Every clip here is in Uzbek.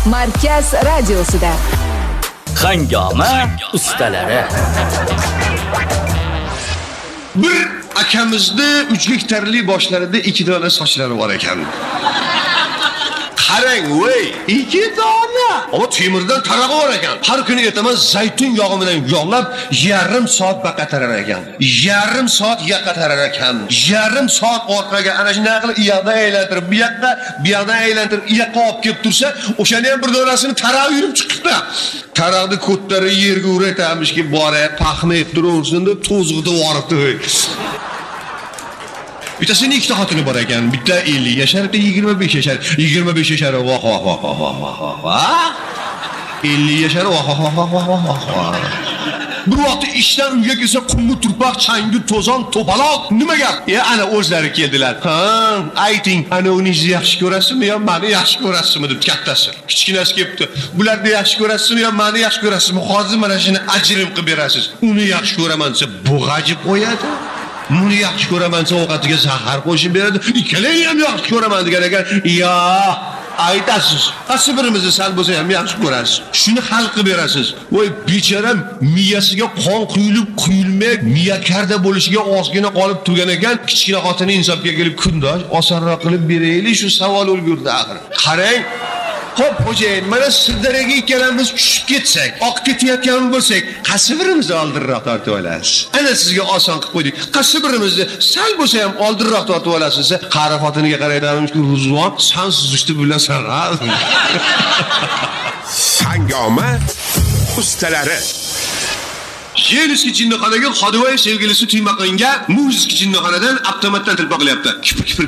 Markaz radiosida. Hangoma ustalari. Bir akamizni 3 gektarli boshlarida 2 dona sochlari bor ekan. Qarang, voy, 2 dona. Ama temirdan tarag'i bor ekan. Har kuni ertaman zaytun yog'i bilan yog'lab, yarim soat baqatarar ekan. Yarim soat yaqatarar ekan. Yarim soat orqaga ana shunday qilib iyoqdan aylantirib, bu yoqdan aylantirib, iyoqqa olib kelib tursa, o'shani ham bir donasini tarag'i yurib chiqibdi. Tarag'ni ko'tlarni yerga uratamiz-ki, bora paxma turaversin deb to'zg'itib yoribdi. Bittasini 2 ta xotini bor ekan. Bitta 50 yashar, bitta 25 yashar. 25 yashar, voh. 50 yashar, voh. Bir vaqt ishdan uyga kelsa, qumli turpoq, changi, to'zon, to'paloq, nima gap? Ana o'zlari keldilar. Ha, ayting, ana uningizni yaxshi ko'rasizmi yo meni yaxshi ko'rasizmi deb kattasi. Kichkinasi kelibdi. Bularni yaxshi ko'rasizmi yo meni yaxshi ko'rasizmi? Hozir mana shuni ajrim qilib berasiz. Uni yaxshi ko'raman desa, bo'g'ajib qo'yadi. Buni yaxshi ko'raman desa, ovqatiga zahar qo'shib beradi. Ikkalangni ham yaxshi ko'raman degan ekan. Yo, aytasiz. Qaysi birimizni sal bo'lsa ham yaxshi ko'rasiz. Shuni hal qilib berasiz. Voy, bechora miyasiga qon quyilmay, miya karda bo'lishiga ozgina qolib turgan ekan. Kichkina xotini insofga kelib, kundosh, osonroq qilib beraylik, shu savol o'lgurdi axir. Qarang, xo'p, xo'jayin, mana Sirdaryoga ikkalamiz tushib ketsak, oqib ketayotgan bo'lsak, qaysi birimizni oldinroq tortib olasiz? Ana sizga oson qilib qo'ydik. Qaysi birimizni sal bo'lsa ham oldinroq tortib olasiz? Qari xotiniga qaraydiganimizki, Ruzvon, san suzishdi bilasan. Hangoma ustalari. Jeliski jinnihonaga Xodivoy sevgilisi Tuymaqonga muziki jinnihonadan avtomatdan tilba qilyapti. Kipir.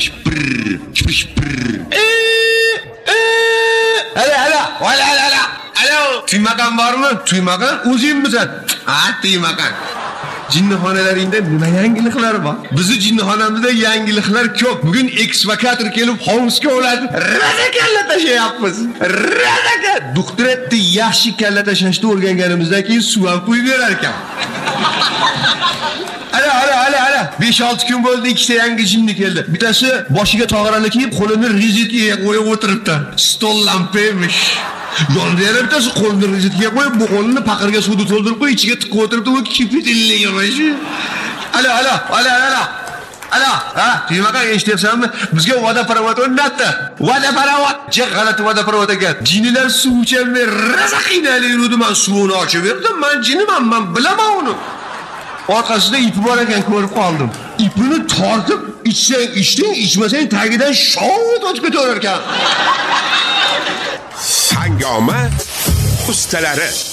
Alo. Tuymaqon bormi? Tuymaqon o'zingmisan? Ha, Tuymaqon. Jinnixonalaringda nima yangiliklar bor? Bizning jinnixonamizda yangiliklar ko'p. Bugun ekskavator kelib hovuzga oladi. Radakalla tashayapmiz. Radaka. Doktoratda yaxshi kalla tashashni o'rganganimizdan keyin suv ham qo'yib berar ekan. Ala. 5-6 kun bo'ldi, 2 ta yangi jinni keldi. Bittasi boshiga tog'orani kiyib, qo'lini rizitga qo'yib o'tiribdi. Stol lampa emish. Yonida yana bittasi qo'lini rizitga qo'yib, bu qo'lini paqirga suvni to'ldirib qo'yib, ichiga tiqib o'tiribdi, u kipitillik emish. Ala. Ha, Tuymaqon eshityapsanmi? Bizga vodoprovod o'rnatdi. Vodoprovod. G'alati vodoprovod ekan. Jinnilar suv ichamay raza qiynalib yurdi, men suvni ochib berdim. Men jinniman, men bilaman uni. Orqasida ipi bor ekan, ko'rib qoldim. Ipini tortib, ichding, ichmasang tagidan shovut o'tib ketaverar ekan. Hangoma ustalari.